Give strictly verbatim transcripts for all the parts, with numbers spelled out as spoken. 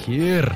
Kir.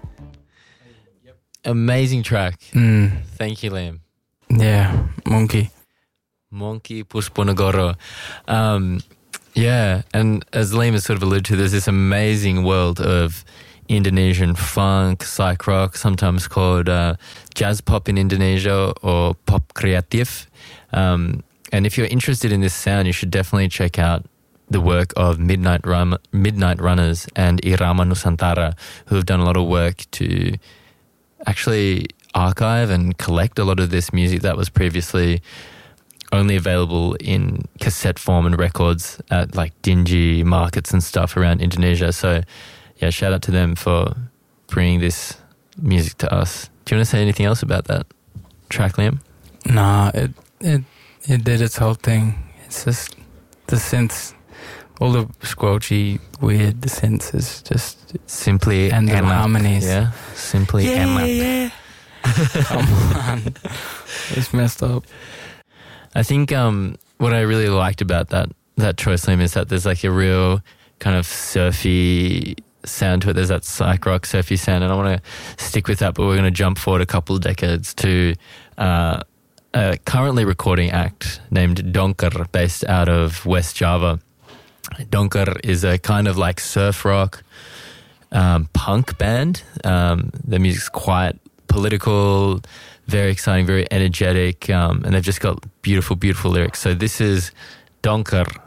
Amazing track. Mm. Thank you, Liam. Yeah, Monkey. Monkey Pusponegoro. Um, yeah, and as Liam has sort of alluded to, there's this amazing world of Indonesian funk, psych rock, sometimes called uh, jazz pop in Indonesia or pop kreatif. Um, and if you're interested in this sound, you should definitely check out the work of Midnight Rum- Midnight Runners and Irama Nusantara, who have done a lot of work to actually archive and collect a lot of this music that was previously only available in cassette form and records at like dingy markets and stuff around Indonesia. So yeah, shout out to them for bringing this music to us. Do you want to say anything else about that track, Liam? Nah, it it it did its whole thing. It's just the synths, all the squelchy, weird synths is just simply and the harmonies. Yeah, simply yeah, enak. yeah. Come on, it's messed up. I think um, what I really liked about that that choice, Liam, is that there's like a real kind of surfy sound to it. There's that psych rock surfy sound, and I want to stick with that, but we're going to jump forward a couple of decades to uh, a currently recording act named Donker, based out of West Java. Donker is a kind of like surf rock um, punk band. Um, their music's quite political, very exciting, very energetic, um, and they've just got beautiful, beautiful lyrics. So this is Donker